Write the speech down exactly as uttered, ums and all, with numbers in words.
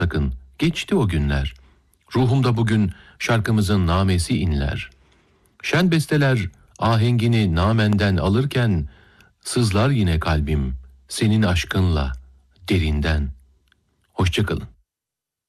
sakın, geçti o günler. Ruhumda bugün şarkımızın namesi inler. Şen besteler ahengini namenden alırken, sızlar yine kalbim senin aşkınla derinden. Hoşça kalın.